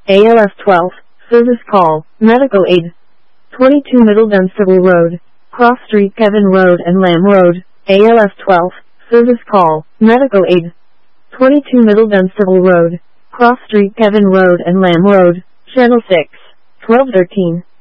ALF 12, service call, medical aid. 22 Middle Dunstable Road, Cross Street, Kevin Road and Lamb Road, ALF 12, service call, medical aid. 22 Middle Dunstable Road, Cross Street, Kevin Road and Lamb Road, Channel 6, 1213.